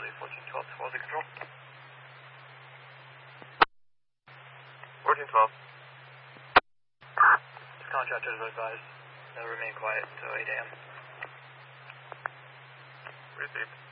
Charlie 1412, hold the control. 1412. Contractors are advised. They'll remain quiet until 8 a.m. Received.